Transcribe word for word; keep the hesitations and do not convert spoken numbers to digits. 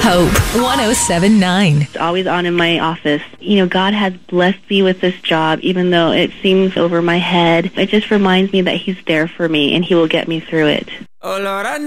Hope one oh seven point nine. It's always on in my office. You know, God has blessed me with this job, even though it seems over my head. It just reminds me that He's there for me and He will get me through it. Oh, Lord, I